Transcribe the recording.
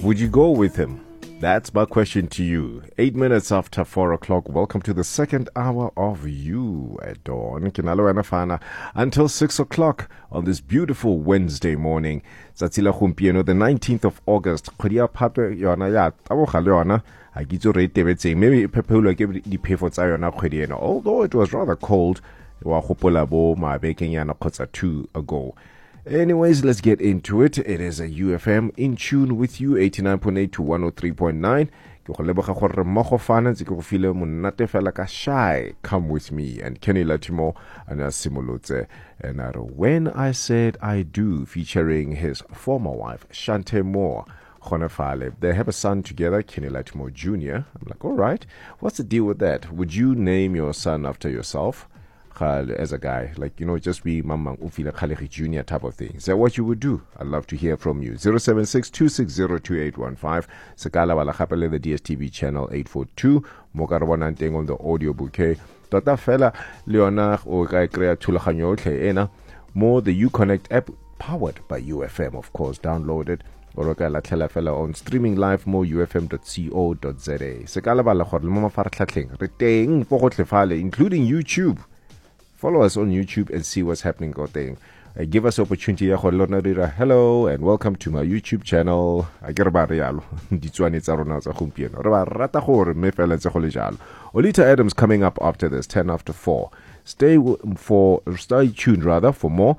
Would you go with him? That's my question to you. 8 minutes after 4 o'clock. Welcome to the second hour of You at Dawn. Kinalo Anafana until 6 o'clock on this beautiful Wednesday morning. Zatsila Humpieno, the 19th of August. Kodia Pape Yona ya Tabo Haleona. I get to rate maybe Pepula gave the pay for Zayona Kodiano. Although it was rather cold, wa hopola bo ma baking yana kotsa 2 ago. Anyways, let's get into it. It is a UFM in tune with you, 89.8 to 103.9. Shy, come with me. And Kenny Latimo and Simulotse. And When I Said I Do, featuring his former wife, Shante Moore. They have a son together, Kenny Latimo Jr. I'm like, all right, what's the deal with that? Would you name your son after yourself? As a guy, like, just be Mamang Ufila Khaleki Jr. type of thing. Is that what you would do? I'd love to hear from you. 076-260-2815. Sakala wala khapele the DSTV channel 842. Mokarwananteng on the audio bouquet. Tota fela Leona o ka krea thulaganyo tle ena mo the Uconnect app powered by UFM, of course. Download it. Oroka la tlela fela on streaming live mo ufm.co.za. Sakala bala khore mo mafartlhatleng re teng po go tlefale including YouTube. Follow us on YouTube and see what's happening out there. Give us opportunity. Hello and welcome to my YouTube channel. Olita Adams coming up after this, 10 after 4. Stay tuned for more